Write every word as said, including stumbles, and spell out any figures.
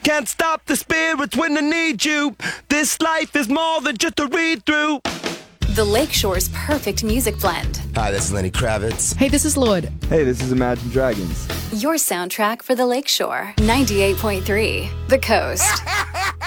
can't stop the spirits when they need you. This life is more than just a read-through. The Lakeshore's perfect music blend. Hi, this is Lenny Kravitz. Hey, this is Lorde. Hey, this is Imagine Dragons. Your soundtrack for the Lakeshore. ninety-eight point three, The Coast.